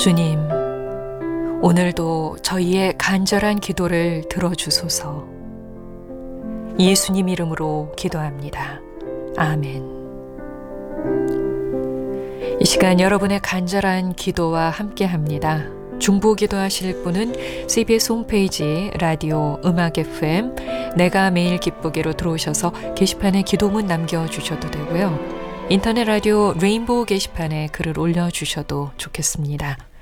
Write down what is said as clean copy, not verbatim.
주님, 오늘도 저희의 간절한 기도를 들어주소서. 예수님 이름으로 기도합니다. 아멘. 이 시간 여러분의 간절한 기도와 함께합니다. 중보 기도하실 분은 CBS 홈페이지 라디오 음악 FM 내가 매일 기쁘게로 들어오셔서 게시판에 기도문 남겨주셔도 되고요. 인터넷 라디오 레인보우 게시판에 글을 올려주셔도 좋겠습니다.